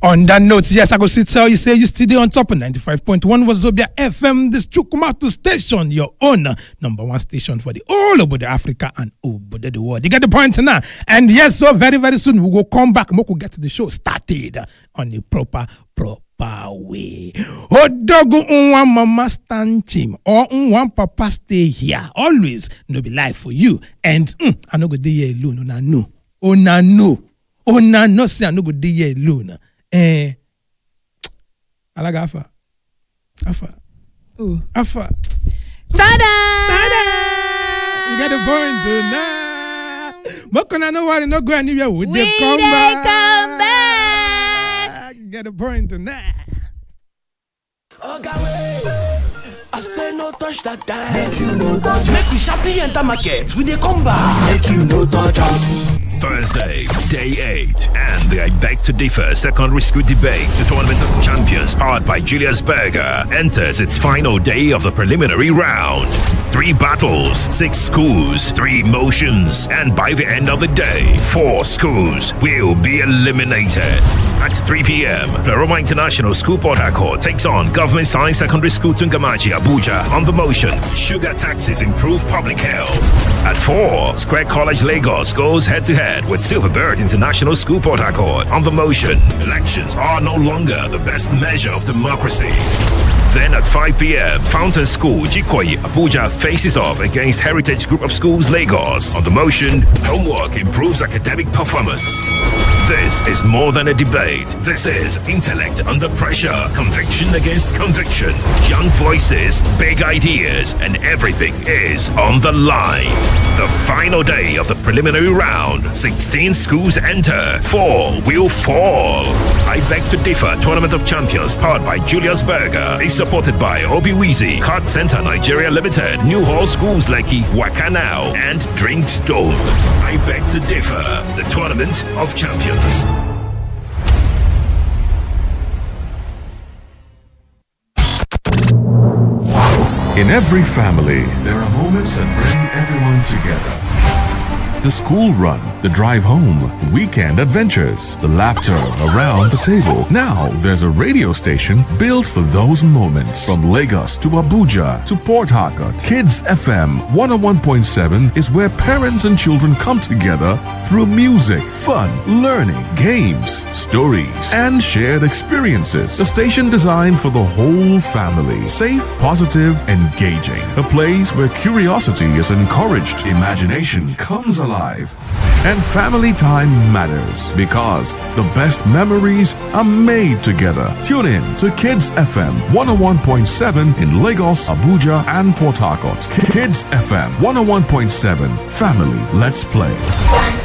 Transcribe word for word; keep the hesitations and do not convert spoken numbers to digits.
On that note, yes, I go see tell you, say you still on top of ninety-five point one Wazobia F M, this Chukwumatu station, your own number one station for the all over the Africa and over the world. You get the point now? And yes, so very, very soon we will come back and we will get the show started on the proper, proper way. Odogu unwan mama stand team or unwan papa stay here. Always no be life for you. And mm, I no go dey here alone. Una no. Una no. Una no say I no go dey here alone. Eh, alaga afa, afa, Ooh. afa. Tada! Tada! You get the point, do nah. But can I know why they not go anywhere? Would We they come dey back? come back. You get the point, do nah. Oga wait, I say no touch that time. Make you no touch. Make we sharply enter market. We dey come back. Make you no touch. Thursday, day eight, and the I Beg to Differ Secondary School Debate, the Tournament of Champions, powered by Julius Berger, enters its final day of the preliminary round. Three battles, six schools, three motions, and by the end of the day, four schools will be eliminated. At three p.m., Pleroma International School Port Harcourt takes on Government Science Secondary School Tungamaji, Abuja on the motion. Sugar taxes improve public health. At four, Square College Lagos goes head-to-head with Silverbird International School Port Harcourt on the motion. Elections are no longer the best measure of democracy. Then at five p.m., Fountain School, Jikoyi, Abuja faces off against Heritage Group of Schools, Lagos. On the motion, homework improves academic performance. This is more than a debate. This is intellect under pressure, conviction against conviction, young voices, big ideas, and everything is on the line. The final day of the preliminary round, sixteen schools enter, four will fall. I Beg to Differ Tournament of Champions, powered by Julius Berger, is supported by Obiwizi, Card Center Nigeria Limited, New Hall Schools Lekki, Wakanao, and Drink Stone. I Beg to Differ, the Tournament of Champions. In every family, there are moments that bring everyone together. The school run, the drive home, weekend adventures, the laughter around the table. Now there's a radio station built for those moments. From Lagos to Abuja to Port Harcourt, Kids F M one oh one point seven is where parents and children come together through music, fun, learning, games, stories, and shared experiences. A station designed for the whole family. Safe, positive, engaging. A place where curiosity is encouraged, imagination comes alive. Live. And family time matters because the best memories are made together. Tune in to Kids F M one oh one point seven in Lagos, Abuja, and Port Harcourt. Kids F M one oh one point seven. Family, let's play.